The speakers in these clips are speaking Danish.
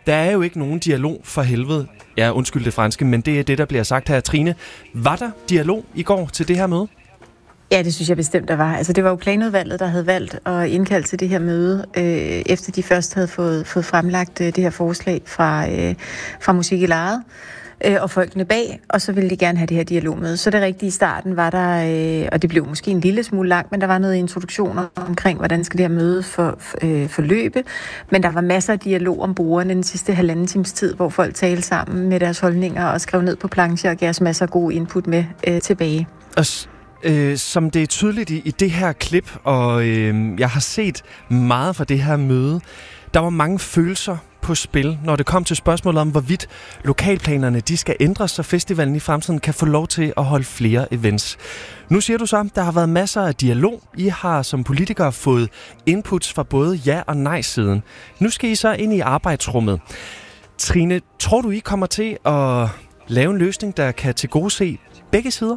Der er jo ikke nogen dialog for helvede. Ja, undskyld det franske, men det er det, der bliver sagt her. Trine, var der dialog i går til det her møde? Ja, det synes jeg bestemt, der var. Altså, det var jo planudvalget, der havde valgt at indkalde til det her møde, efter de først havde fået fremlagt det her forslag fra Musik i Lejet og folkene bag, og så ville de gerne have det her dialogmøde. Så det rigtige i starten var der, og det blev måske en lille smule langt, men der var noget introduktion omkring, hvordan skal det her møde forløbe. Men der var masser af dialog om brugerne den sidste 1,5 times tid, hvor folk talte sammen med deres holdninger og skrev ned på plancher og gav os masser af god input med tilbage. Som det er tydeligt i det her klip, og jeg har set meget fra det her møde, der var mange følelser på spil, når det kom til spørgsmålet om, hvorvidt lokalplanerne de skal ændres, så festivalen i fremtiden kan få lov til at holde flere events. Nu siger du så, der har været masser af dialog. I har som politikere fået inputs fra både ja- og nej-siden. Nu skal I så ind i arbejdsrummet. Trine, tror du, I kommer til at lave en løsning, der kan tilgodese begge sider?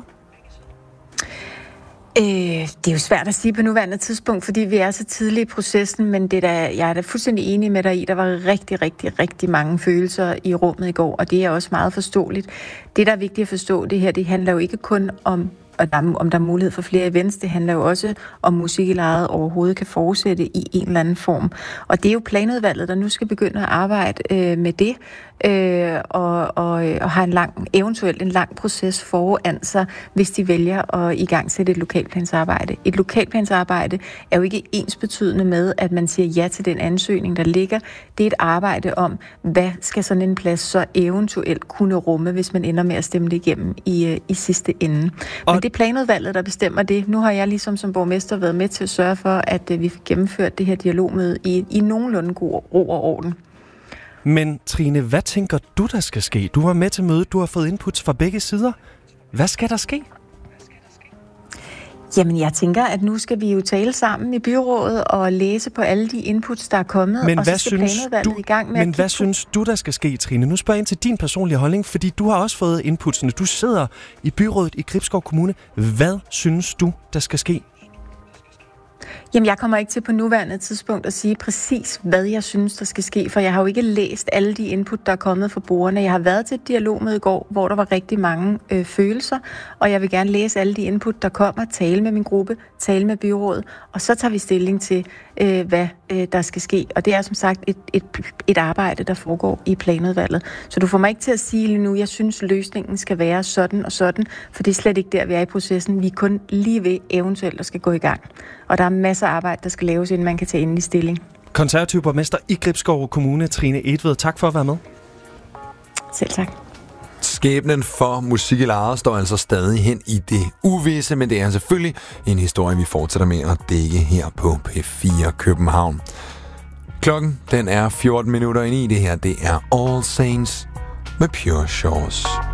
Det er jo svært at sige på nuværende tidspunkt, fordi vi er så tidligt i processen, men jeg er da fuldstændig enig med dig i, der var rigtig mange følelser i rummet i går, og det er også meget forståeligt. Det, der er vigtigt at forstå, det her, det handler jo ikke kun om der er mulighed for flere events. Det handler jo også om Musik i Lejet overhovedet kan fortsætte i en eller anden form. Og det er jo planudvalget, der nu skal begynde at arbejde med det, og har eventuelt en lang proces foran sig, hvis de vælger at igangsætte et lokalplansarbejde. Et lokalplansarbejde er jo ikke ensbetydende med, at man siger ja til den ansøgning, der ligger. Det er et arbejde om, hvad skal sådan en plads så eventuelt kunne rumme, hvis man ender med at stemme det igennem i sidste ende. Men det er planudvalget, der bestemmer det. Nu har jeg ligesom som borgmester været med til at sørge for, at vi fik gennemført det her dialogmøde i nogenlunde god ro og orden. Men Trine, hvad tænker du, der skal ske? Du var med til mødet, du har fået inputs fra begge sider. Hvad skal der ske? Jamen, jeg tænker, at nu skal vi jo tale sammen i byrådet og læse på alle de inputs, der er kommet, men og så skal planudvalget i gang med Men hvad synes du, der skal ske, Trine? Nu spørger jeg ind til din personlige holdning, fordi du har også fået inputsene. Du sidder i byrådet i Gribskov Kommune. Hvad synes du, der skal ske? Jamen, jeg kommer ikke til på nuværende tidspunkt at sige præcis, hvad jeg synes, der skal ske, for jeg har jo ikke læst alle de input, der er kommet fra brugerne. Jeg har været til et dialogmøde i går, hvor der var rigtig mange følelser, og jeg vil gerne læse alle de input, der kommer, tale med min gruppe, tale med byrådet, og så tager vi stilling til, hvad der skal ske. Og det er som sagt et arbejde, der foregår i planudvalget. Så du får mig ikke til at sige lige nu, jeg synes, løsningen skal være sådan og sådan, for det er slet ikke der, vi er i processen. Vi er kun lige ved eventuelt, der skal gå i gang. Og der er masser af arbejde, der skal laves, inden man kan tage endelig stilling. Konservativ borgmester i Gribskov Kommune, Trine Etved. Tak for at være med. Selv tak. Skæbnen for Musik i Lejet står altså stadig hen i det uvisse, men det er selvfølgelig en historie, vi fortsætter med at dække her på P4 København. Klokken, den er 14 minutter ind i det her. Det er All Saints med Pure Shores.